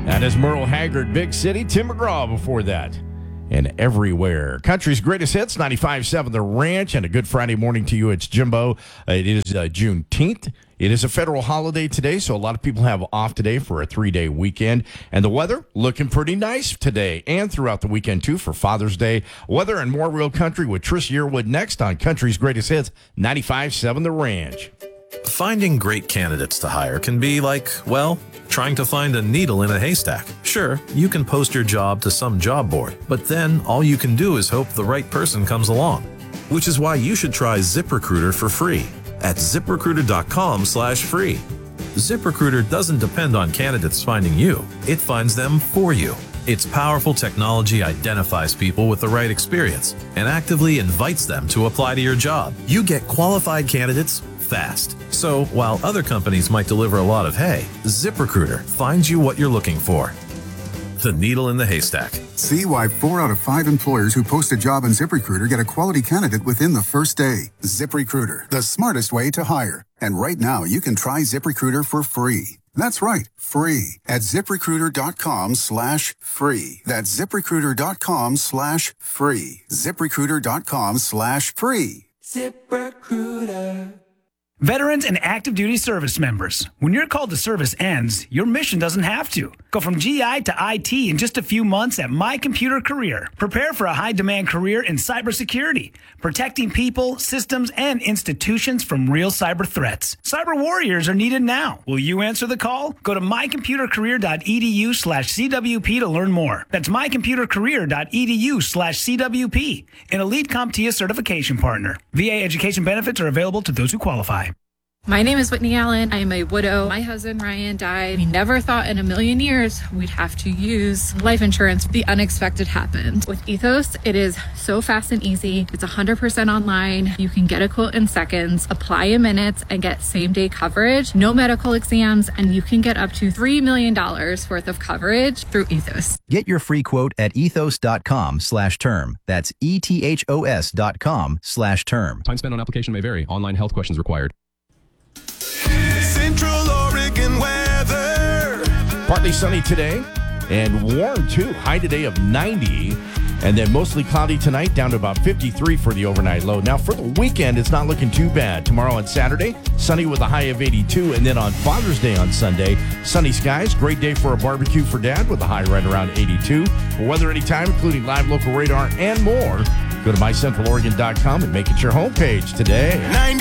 That is Merle Haggard, Big City. Tim McGraw before that. And Everywhere. Country's greatest hits, 95.7 The Ranch. And a good Friday morning to you. It's Jimbo. It is Juneteenth. It is a federal holiday today, so a lot of people have off today for a 3-day weekend. And the weather looking pretty nice today and throughout the weekend, too, for Father's Day. Weather and more real country with Trish Yearwood next on Country's Greatest Hits, 95.7 The Ranch. Finding great candidates to hire can be like, well, trying to find a needle in a haystack. Sure, you can post your job to some job board, but then all you can do is hope the right person comes along. Which is why you should try ZipRecruiter for free at ZipRecruiter.com/free. ZipRecruiter doesn't depend on candidates finding you. It finds them for you. Its powerful technology identifies people with the right experience and actively invites them to apply to your job. You get qualified candidates fast. So while other companies might deliver a lot of hay, ZipRecruiter finds you what you're looking for. The needle in the haystack. See why 4 out of 5 employers who post a job on ZipRecruiter get a quality candidate within the first day. ZipRecruiter, the smartest way to hire. And right now, you can try ZipRecruiter for free. That's right, free at ZipRecruiter.com/free. That's ZipRecruiter.com/free. ZipRecruiter.com/free. ZipRecruiter. Veterans and active duty service members, when your call to service ends, your mission doesn't have to. Go from GI to IT in just a few months at My Computer Career. Prepare for a high-demand career in cybersecurity, protecting people, systems, and institutions from real cyber threats. Cyber warriors are needed now. Will you answer the call? Go to mycomputercareer.edu/CWP to learn more. That's mycomputercareer.edu/CWP, an elite CompTIA certification partner. VA education benefits are available to those who qualify. My name is Whitney Allen. I am a widow. My husband, Ryan, died. We never thought in a million years we'd have to use life insurance. The unexpected happened. With Ethos, it is so fast and easy. It's 100% online. You can get a quote in seconds, apply in minutes, and get same-day coverage. No medical exams, and you can get up to $3 million worth of coverage through Ethos. Get your free quote at ethos.com/term. That's ETHOS.com/term. Time spent on application may vary. Online health questions required. Central Oregon weather. Partly sunny today and warm, too. High today of 90. And then mostly cloudy tonight, down to about 53 for the overnight low. Now, for the weekend, it's not looking too bad. Tomorrow and Saturday, sunny with a high of 82. And then on Father's Day on Sunday, sunny skies. Great day for a barbecue for Dad with a high right around 82. For weather anytime, including live local radar and more, go to mycentraloregon.com and make it your homepage today.